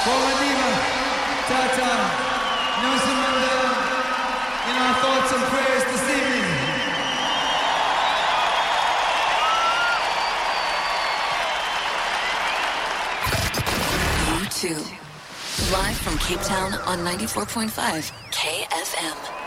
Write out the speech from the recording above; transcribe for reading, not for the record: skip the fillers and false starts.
Madiba, Tata, Nelson Mandela, in our thoughts and prayers this evening. U2, live from Cape Town on 94.5 KFM.